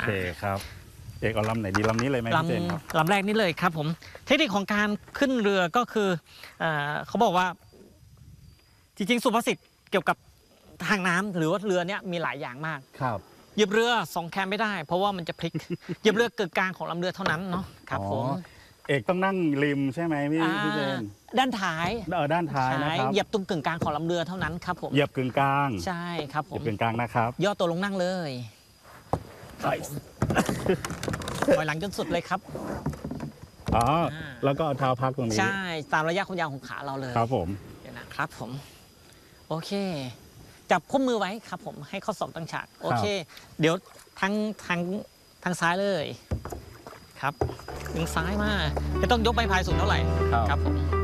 เคครับเอกเอาลำไหนดีลำนี้เลยไหมพี่เจนครับลำแรกนี่เลยครับผมเทคนิคของการขึ้นเรือก็คือเขาบอกว่าจริงๆสุภาษิตเกี่ยวกับทางน้ำหรือว่าเรือเนี่ยมีหลายอย่างมากครับเหยียบเรือ2 แคมไม่ได้เพราะว่ามันจะพลิกเหยียบเรือกึ่งกลางของลำเรือเท่านั้นเนาะครับผมเอกต้องนั่งริมใช่ไหมพี่เจนด้านท้ายด้านท้ายนะครับเหยียบตรงกึ่งกลางของลำเรือเท่านั้นครับผมเหยียบกึ่งกลางใช่ครับผมเหยียบกึ่งกลางนะครับย่อตัวลงนั่งเลยปล่อยหลังจนสุดเลยครับแล้วก็เอาเท้าพักตรงนี้ใช่ตามระยะความยาวของขาเราเลยครับผมเดี๋ยวนะครับผมโอเคจับข้อมือไว้ครับผมให้ข้อศอกตั้งฉากโอเคเดี๋ยวทางซ้ายเลยครับดึงซ้ายมาจะต้องยกใบพายสูงเท่าไหร่ครับผม